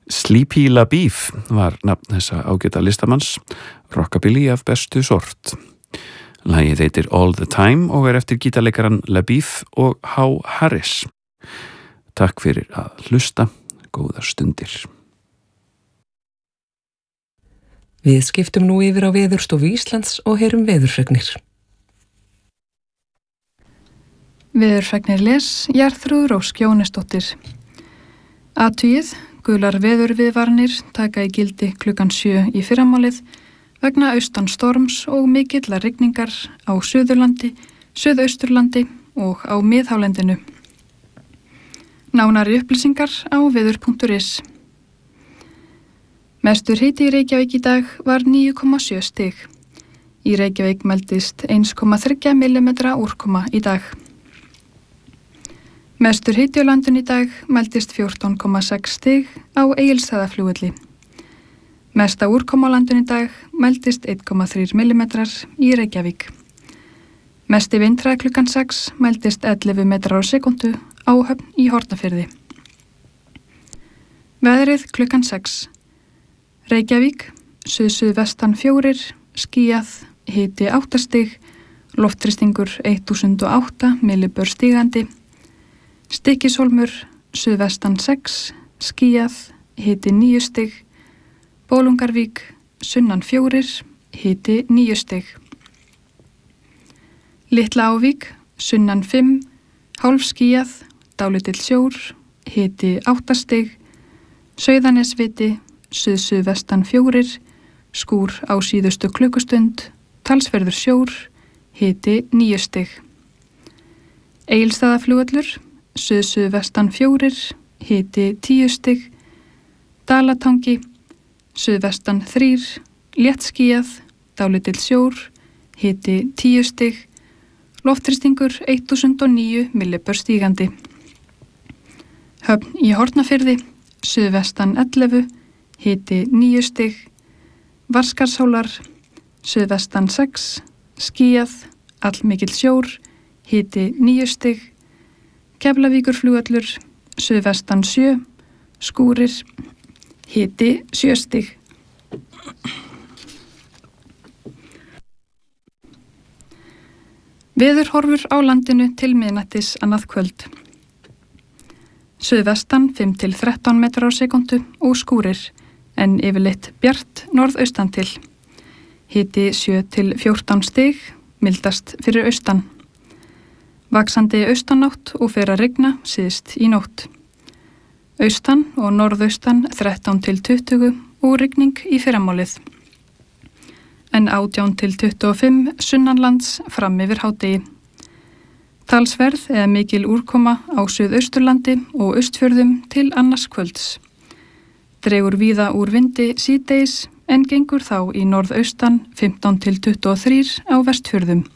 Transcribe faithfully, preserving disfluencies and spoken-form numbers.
Sleepy LaBeef var nafn þessa ágæta listamanns, rockabilly af bestu sort. Lagið heitir All the Time og er eftir gítarleikaran LaBeef og H. Harris. Takk fyrir að hlusta, góðar stundir. Við skiptum nú yfir á Veðurstofu Íslands og heyrum veðurfregnir. Veðurfregnir les Jarþrúður Ósk Jónesdóttir. Athugið, gular veðurviðvaranir taka í gildi klukkan sjö í fyrramálið vegna austan storms og mikillar rigningar á Suðurlandi, Suðausturlandi og á miðhálendinu. Nánari upplýsingar á veður punktur is. Mestur hiti í Reykjavík í dag var níu komma sjö stig. Í Reykjavík mældist einn komma þrjú millimetra úrkoma í dag. Mestur hiti á landinu í dag mældist fjórtán komma sex stig á Egilsstaðaflugvelli. Mesta úrkoma á landinu í dag mældist einn komma þrjú millimetrar í Reykjavík. Mesti vindhraði klukkan sex mældist ellefu metrar á sekundu á Höfn í Hornafirði. Veðrið klukkan sex. Reykjavík, suð-suðvestan fjórir, skýjað, hiti átta stig, loftþrýstingur eitt þúsund og átta millibör stigandi. Stykkishólmur, suðvestan sex, skýjað, hiti níu stig. Bolungarvík, sunnan fjórir, hiti níu stig. Litla Ávík, sunnan fimm, hálfskýjað, dálítill sjór, hiti átta stig. Sauðanesviti, suð-suðvestan fjórir, skúr á síðustu klukkustund, talsverður sjór, hiti níu stig. Egilsstaðaflugvöllur, suð-suðvestan fjórir, hiti tíu stig. Dalatangi, suðvestan þrír, léttskýjað, dálítill sjór, hiti tíu stig. Loftþrýstingur eitt þúsund og níu millibör stígandi. Höfn í Hornafirði, suðvestan ellefu, hiti níu stig. Varskarshólar, suðvestan sex, skýjað, allmikill sjór, hiti níu stig. Keflavíkurflugvöllur, suðvestan sjö, skúrir, hiti sjö stig. Veðurhorfur á landinu til miðnættis annað kvöld. Suðvestan fimm til þrettán metrar á sekundu og skúrir, en yfirleitt bjart norðaustan til. Hiti sjö til fjórtán stig, mildast fyrir austan. Vaxandi austanátt og fer að rigna síðst í nótt. Austan og norðaustan þrettán til tuttugu og rigning í fyrramálið. En átján til tuttugu og fimm sunnanlands fram yfir hádegi. Talsverð eða mikil úrkoma á Suðausturlandi og Austfjörðum til annars kvölds. Dregur víða úr vindi síðdegis en gengur þá í norðaustan fimmtán til tuttugu og þrjú á Vestfjörðum.